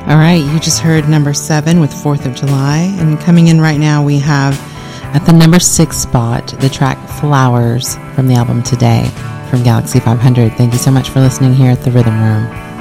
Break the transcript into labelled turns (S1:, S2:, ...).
S1: All right, you just heard number 7 with 4th of July. And coming in right now, we have at the number 6 spot the track Flowers from the album Today from Galaxy 500. Thank you so much for listening here at the Rhythm Room.